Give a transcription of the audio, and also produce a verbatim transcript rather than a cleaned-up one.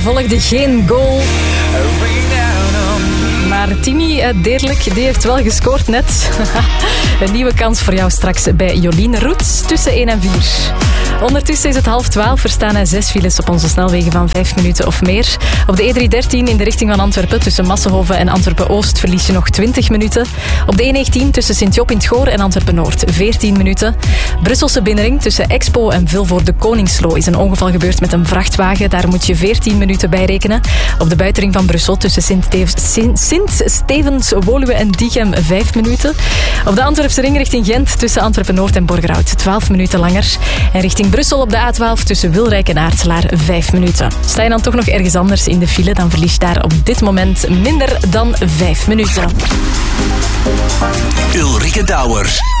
volgde geen goal. Maar Tini uh, Deerlijk, die heeft wel gescoord net. Een nieuwe kans voor jou straks bij Jolien Roets tussen één en vier. Ondertussen is het half twaalf. Er staan zes files op onze snelwegen van vijf minuten of meer. Op de E driehonderddertien in de richting van Antwerpen tussen Massenhoven en Antwerpen-Oost verlies je nog twintig minuten. Op de E negentien tussen Sint-Job in het Goor en Antwerpen-Noord veertien minuten. Brusselse binnenring tussen Expo en Vilvoorde Koningslo is een ongeval gebeurd met een vrachtwagen. Daar moet je veertien minuten bij rekenen. Op de buitenring van Brussel tussen Sint-Stevens, Woluwe en Diegem vijf minuten. Op de Antwerpse ring richting Gent tussen Antwerpen-Noord en Borgerhout twaalf minuten langer. En richting Brussel op de A twaalf tussen Wilrijk en Aartselaar vijf minuten. Sta je dan toch nog ergens anders in de file, dan verlies je daar op dit moment minder dan vijf minuten. Ulrike Douwers.